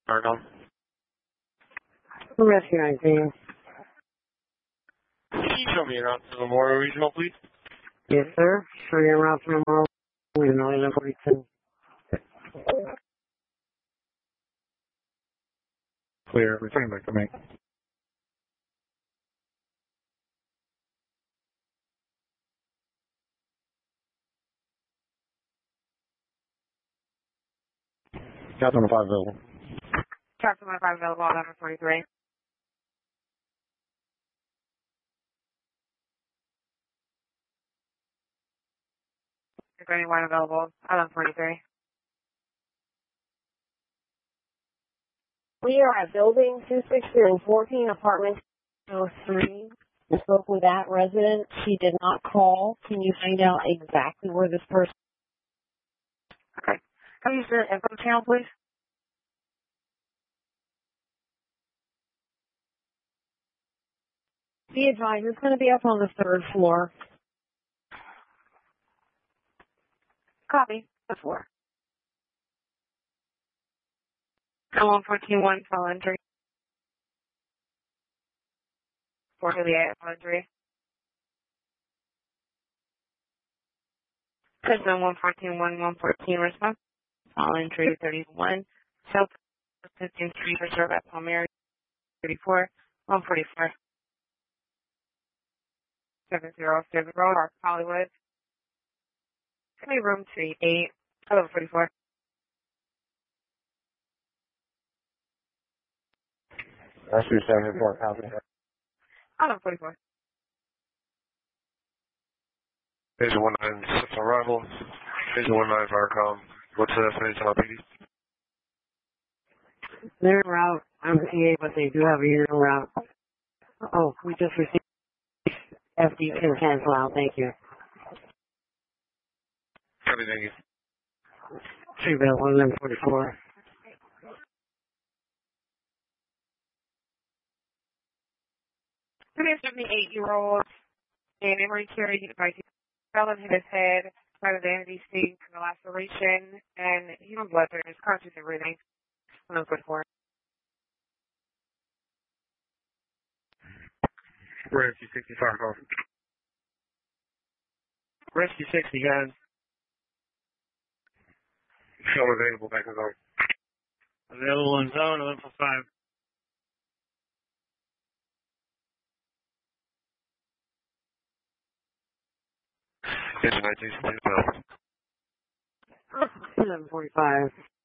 Argon. Rescue 19. Can you show me around to Memorial Regional, please? Yes, sir. Show you around to Memorial Regional 1142. Clear. Returning back to me. Captain 5 available. Captain 5 available, 1143. Granny 1 available, 1143. We are at building 2614, apartment 03. We spoke with that resident. She did not call. Can you find out exactly where this person? Okay. Can you use the info channel, please? Be advised, it's going to be up on the 3rd floor. Copy. The floor. 1141, file entry. 438, file entry. Custom 114, response. File entry 31. South 15th Street, reserve at Palmyra 34, 144. 707 Road, Park, Hollywood. Give me room 38, 1144. Rescue 74, copy. 1144. Agent 196 on arrival. Agent 19 Firecom. What's the destination on PD? They're en route. I'm PA, but they do have a unit en route. Oh, we just received FD can cancel out. Thank you. Copy, thank you. Treeville 1144. Today, 78-year-old and memory carried by fell and hit his head by the vanity sting from the laceration and human blood in his conscious and breathing. 1144. Rescue 60 Firecom. Rescue 60, guys. Show available back in zone. Available in zone 1145. Agent 19, please available. 1145.